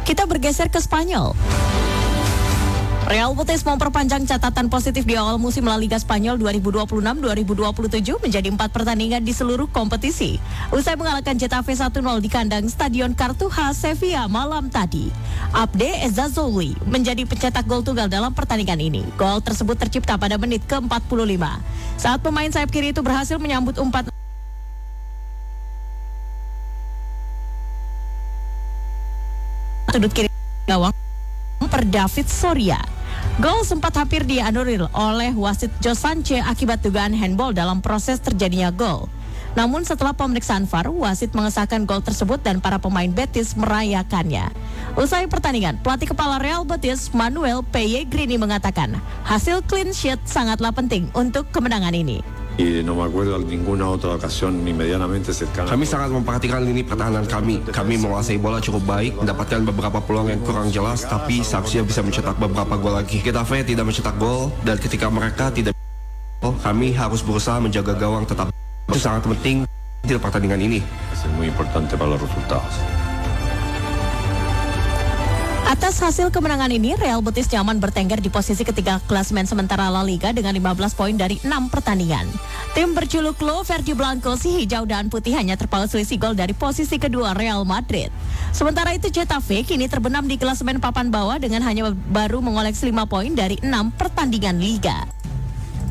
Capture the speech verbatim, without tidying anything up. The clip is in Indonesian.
Kita bergeser ke Spanyol. Real Betis memperpanjang catatan positif di awal musim La Liga Spanyol dua ribu dua puluh enam dua ribu dua puluh tujuh menjadi empat pertandingan di seluruh kompetisi. Usai mengalahkan Getafe satu nol di kandang Stadion Cartuja Sevilla malam tadi. Abde Ezzazzouli menjadi pencetak gol tunggal dalam pertandingan ini. Gol tersebut tercipta pada menit ke empat puluh lima. Saat pemain sayap kiri itu berhasil menyambut umpan sudut kiri gawang per David Soria. Gol sempat hampir dianulir oleh wasit Josance akibat dugaan handball dalam proses terjadinya gol. Namun setelah pemeriksaan V A R, wasit mengesahkan gol tersebut dan para pemain Betis merayakannya. Usai pertandingan, pelatih kepala Real Betis Manuel Pellegrini mengatakan, hasil clean sheet sangatlah penting untuk kemenangan ini. Kami sangat memperhatikan lini pertahanan kami. Kami menguasai bola cukup baik, mendapatkan beberapa peluang yang kurang jelas, tapi seharusnya bisa mencetak beberapa gol lagi. Getafe tidak mencetak gol, dan ketika mereka tidak kami harus berusaha menjaga gawang tetap. Itu sangat penting di pertandingan ini. Atas hasil kemenangan ini, Real Betis nyaman bertengger di posisi ketiga klasemen sementara La Liga dengan lima belas poin dari enam pertandingan. Tim berjuluk Lo Verde Blanco si hijau dan putih hanya terpaut selisih gol dari posisi kedua Real Madrid. Sementara itu Getafe kini terbenam di klasemen papan bawah dengan hanya baru mengoleksi lima poin dari enam pertandingan Liga.